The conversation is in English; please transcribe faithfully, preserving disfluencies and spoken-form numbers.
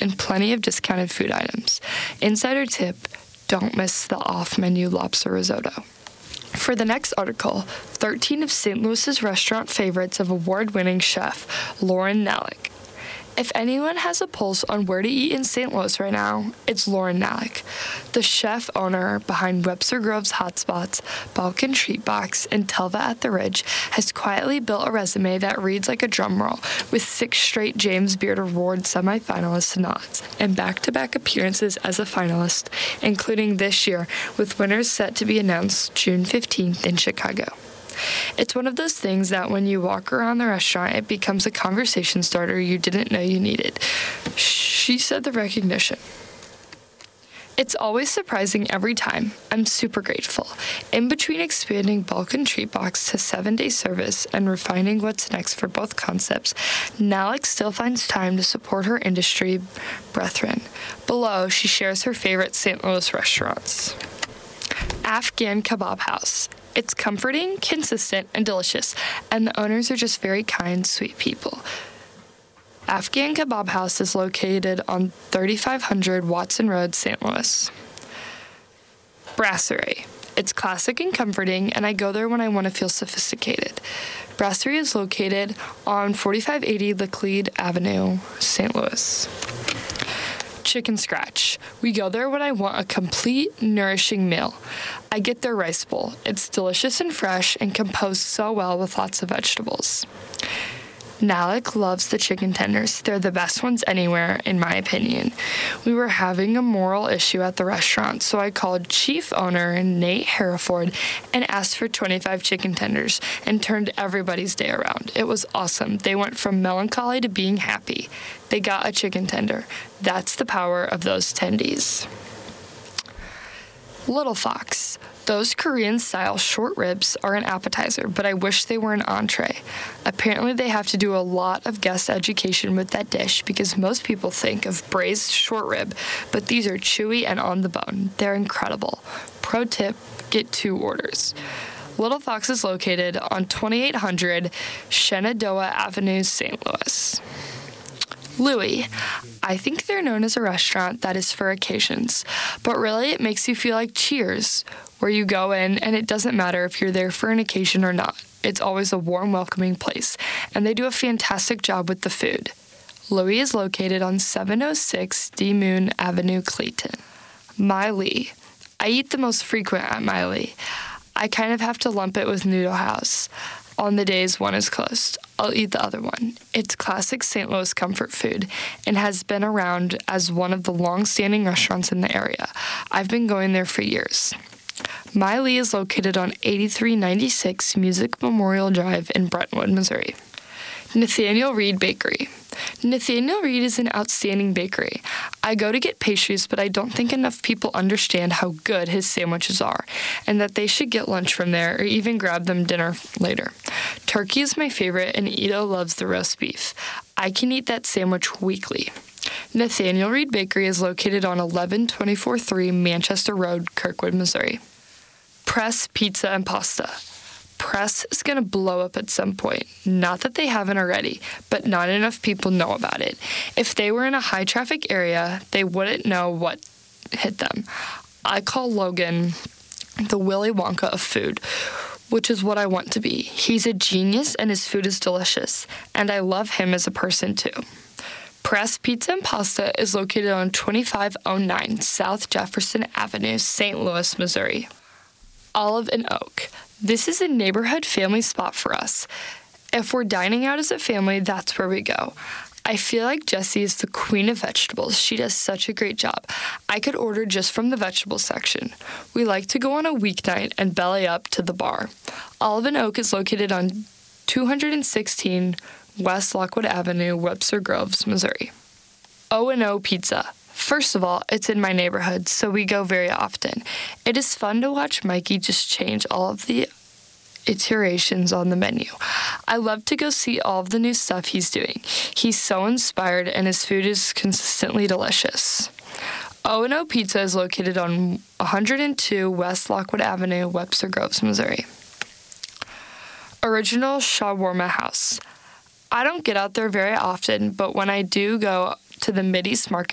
and plenty of discounted food items. Insider tip, don't miss the off-menu lobster risotto. For the next article, thirteen of Saint Louis's restaurant favorites of award-winning chef Lauren Nalick. If anyone has a pulse on where to eat in Saint Louis right now, it's Lauren Nalick, the chef owner behind Webster Grove's Hotspots, Balkan Treat Box, and Telva at the Ridge, has quietly built a resume that reads like a drum roll, with six straight James Beard Award semifinalist nods, and back-to-back appearances as a finalist, including this year, with winners set to be announced June fifteenth in Chicago. It's one of those things that when you walk around the restaurant, it becomes a conversation starter you didn't know you needed. She said the recognition. It's always surprising every time. I'm super grateful. In between expanding Balkan Treat Box to seven-day service and refining what's next for both concepts, Nalick still finds time to support her industry brethren. Below, she shares her favorite Saint Louis restaurants. Afghan Kebab House. It's comforting, consistent, and delicious, and the owners are just very kind, sweet people. Afghan Kebab House is located on thirty-five hundred Watson Road, Saint Louis. Brasserie. It's classic and comforting, and I go there when I want to feel sophisticated. Brasserie is located on forty-five eighty Laclede Avenue, Saint Louis. Chicken Scratch. We go there when I want a complete, nourishing meal. I get their rice bowl. It's delicious and fresh and composed so well with lots of vegetables. Nalick loves the chicken tenders. They're the best ones anywhere, in my opinion. We were having a moral issue at the restaurant, so I called chief owner Nate Hereford and asked for twenty-five chicken tenders and turned everybody's day around. It was awesome. They went from melancholy to being happy. They got a chicken tender. That's the power of those tendies. Little Fox. Those Korean-style short ribs are an appetizer, but I wish they were an entree. Apparently, they have to do a lot of guest education with that dish because most people think of braised short rib, but these are chewy and on the bone. They're incredible. Pro tip, get two orders. Little Fox is located on twenty-eight hundred Shenandoah Avenue, Saint Louis. Louis. I think they're known as a restaurant that is for occasions, but really it makes you feel like Cheers, where you go in and it doesn't matter if you're there for an occasion or not. It's always a warm, welcoming place, and they do a fantastic job with the food. Louis is located on seven oh six D Moon Avenue, Clayton. Miley. I eat the most frequent at Miley. I kind of have to lump it with Noodle House. On the days one is closed, I'll eat the other one. It's classic Saint Louis comfort food and has been around as one of the long-standing restaurants in the area. I've been going there for years. Miley is located on eighty-three ninety-six Music Memorial Drive in Brentwood, Missouri. Nathaniel Reed Bakery. Nathaniel Reed is an outstanding bakery. I go to get pastries, but I don't think enough people understand how good his sandwiches are, and that they should get lunch from there or even grab them dinner later. Turkey is my favorite, and Ito loves the roast beef. I can eat that sandwich weekly. Nathaniel Reed Bakery is located on eleven twenty-four three Manchester Road, Kirkwood, Missouri. Press Pizza and Pasta. Press is going to blow up at some point. Not that they haven't already, but not enough people know about it. If they were in a high-traffic area, they wouldn't know what hit them. I call Logan the Willy Wonka of food, which is what I want to be. He's a genius, and his food is delicious, and I love him as a person, too. Press Pizza and Pasta is located on twenty-five oh nine South Jefferson Avenue, Saint Louis, Missouri. Olive and Oak. This is a neighborhood family spot for us. If we're dining out as a family, that's where we go. I feel like Jessie is the queen of vegetables. She does such a great job. I could order just from the vegetable section. We like to go on a weeknight and belly up to the bar. Olive and Oak is located on two sixteen West Lockwood Avenue, Webster Groves, Missouri. O and O Pizza. First of all, it's in my neighborhood, so we go very often. It is fun to watch Mikey just change all of the iterations on the menu. I love to go see all of the new stuff he's doing. He's so inspired, and his food is consistently delicious. O and O Pizza is located on one oh two West Lockwood Avenue, Webster Groves, Missouri. Original Shawarma House. I don't get out there very often, but when I do go to the Mideast Market